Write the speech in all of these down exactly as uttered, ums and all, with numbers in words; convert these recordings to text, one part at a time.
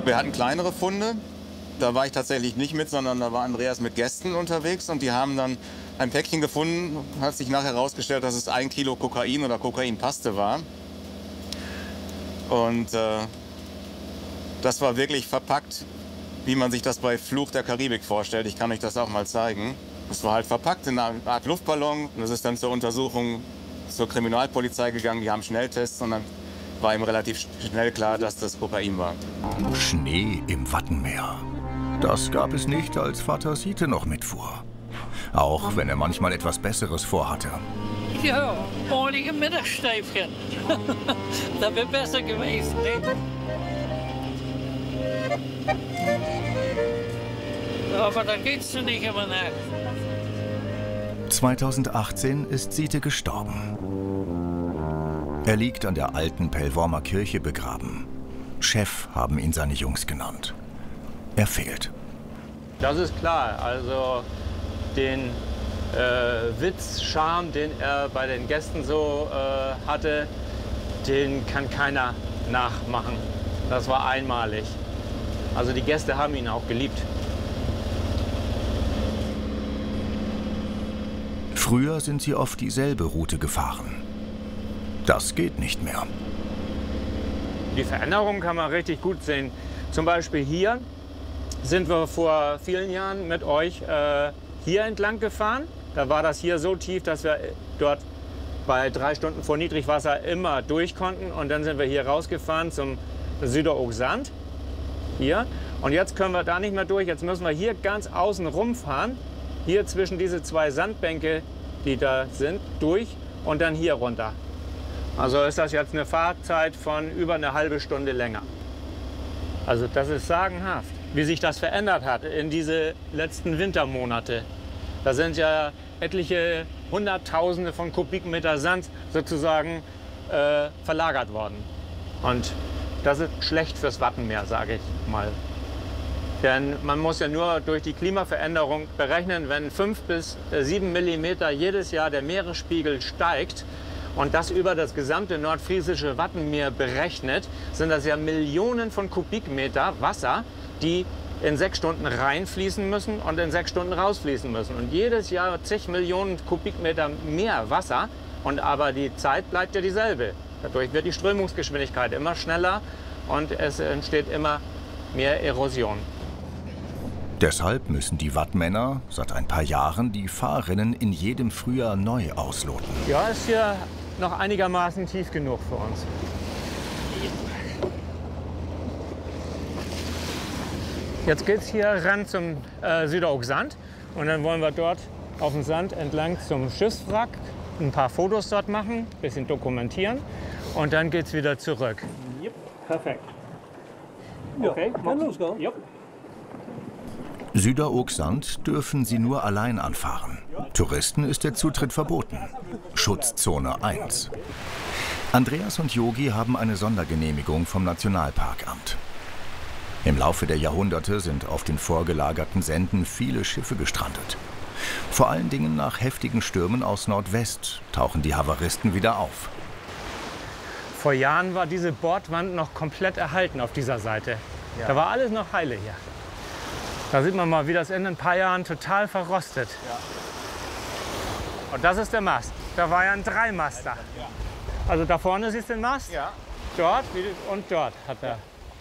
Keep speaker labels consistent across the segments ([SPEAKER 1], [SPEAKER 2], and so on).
[SPEAKER 1] Wir hatten kleinere Funde. Da war ich tatsächlich nicht mit, sondern da war Andreas mit Gästen unterwegs und die haben dann ein Päckchen gefunden. Hat sich nachher herausgestellt, dass es ein Kilo Kokain oder Kokainpaste war. Und äh, das war wirklich verpackt, wie man sich das bei Fluch der Karibik vorstellt. Ich kann euch das auch mal zeigen. Es war halt verpackt in einer Art Luftballon. Und das ist dann zur Untersuchung zur Kriminalpolizei gegangen. Die haben Schnelltests und dann war ihm relativ schnell klar, dass das Kokain war.
[SPEAKER 2] Schnee im Wattenmeer. Das gab es nicht, als Vater Siete noch mitfuhr. Auch wenn er manchmal etwas Besseres vorhatte.
[SPEAKER 3] Ja, ordentliche Mittagsschläfchen. Das wäre besser gewesen, ne? Aber da geht's dir nicht immer nach.
[SPEAKER 2] zweitausendachtzehn ist Siete gestorben. Er liegt an der alten Pellwormer Kirche begraben. Chef haben ihn seine Jungs genannt. Er fehlt.
[SPEAKER 4] Das ist klar. Also den äh, Witz, Charme, den er bei den Gästen so äh, hatte, den kann keiner nachmachen. Das war einmalig. Also die Gäste haben ihn auch geliebt.
[SPEAKER 2] Früher sind sie oft dieselbe Route gefahren. Das geht nicht mehr.
[SPEAKER 4] Die Veränderung kann man richtig gut sehen. Zum Beispiel hier sind wir vor vielen Jahren mit euch äh, hier entlang gefahren. Da war das hier so tief, dass wir dort bei drei Stunden vor Niedrigwasser immer durch konnten. Und dann sind wir hier rausgefahren zum Süderoog-Sand. Hier. Und jetzt können wir da nicht mehr durch. Jetzt müssen wir hier ganz außen rumfahren. Hier zwischen diese zwei Sandbänke, die da sind, durch und dann hier runter. Also ist das jetzt eine Fahrzeit von über eine halbe Stunde länger. Also das ist sagenhaft, wie sich das verändert hat in diese letzten Wintermonate. Da sind ja etliche Hunderttausende von Kubikmeter Sand sozusagen äh, verlagert worden. Und das ist schlecht fürs Wattenmeer, sage ich mal. Denn man muss ja nur durch die Klimaveränderung berechnen, wenn fünf bis sieben Millimeter jedes Jahr der Meeresspiegel steigt und das über das gesamte nordfriesische Wattenmeer berechnet, sind das ja Millionen von Kubikmeter Wasser, die in sechs Stunden reinfließen müssen und in sechs Stunden rausfließen müssen. Und jedes Jahr zig Millionen Kubikmeter mehr Wasser, und aber die Zeit bleibt ja dieselbe. Dadurch wird die Strömungsgeschwindigkeit immer schneller und es entsteht immer mehr Erosion.
[SPEAKER 2] Deshalb müssen die Wattmänner seit ein paar Jahren die Fahrrinnen in jedem Frühjahr neu ausloten.
[SPEAKER 4] Ja, ist hier noch einigermaßen tief genug für uns. Jetzt geht es hier ran zum äh, Süderoog-Sand und dann wollen wir dort auf dem Sand entlang zum Schiffswrack ein paar Fotos dort machen, ein bisschen dokumentieren und dann geht es wieder zurück. Yep, perfekt. Okay,
[SPEAKER 5] ja, kann losgehen.
[SPEAKER 4] Yep.
[SPEAKER 2] Süderoog-Sand dürfen sie nur allein anfahren. Touristen ist der Zutritt verboten. Schutzzone eins. Andreas und Yogi haben eine Sondergenehmigung vom Nationalparkamt. Im Laufe der Jahrhunderte sind auf den vorgelagerten Senden viele Schiffe gestrandet. Vor allen Dingen nach heftigen Stürmen aus Nordwest tauchen die Havaristen wieder auf.
[SPEAKER 4] Vor Jahren war diese Bordwand noch komplett erhalten auf dieser Seite. Ja. Da war alles noch heile hier. Da sieht man mal, wie das in ein paar Jahren total verrostet. Ja. Und das ist der Mast. Da war ja ein Dreimaster. Ja. Also da vorne siehst du den Mast. Ja. Dort und dort hat er. Ja.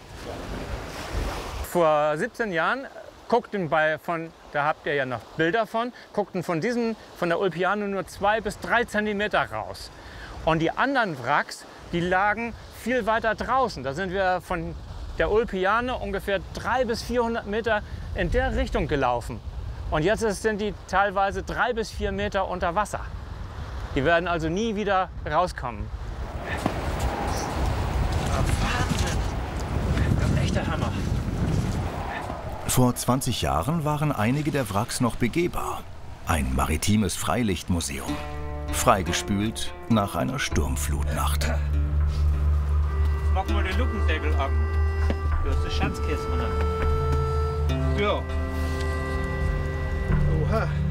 [SPEAKER 4] Vor siebzehn Jahren guckten bei von, da habt ihr ja noch Bilder von, guckten von diesem, von der Ulpiano nur zwei bis drei Zentimeter raus. Und die anderen Wracks, die lagen viel weiter draußen. Da sind wir von der Ulpiano ungefähr dreihundert bis vierhundert Meter in der Richtung gelaufen. Und jetzt sind die teilweise drei bis vier Meter unter Wasser. Die werden also nie wieder rauskommen.
[SPEAKER 3] Wahnsinn! Das ist echt der Hammer.
[SPEAKER 2] Vor zwanzig Jahren waren einige der Wracks noch begehbar. Ein maritimes Freilichtmuseum. Freigespült nach einer Sturmflutnacht.
[SPEAKER 3] Mach mal den Lukendeckel ab. Du hast eine Schatzkiste drin.
[SPEAKER 5] Ja. Oha.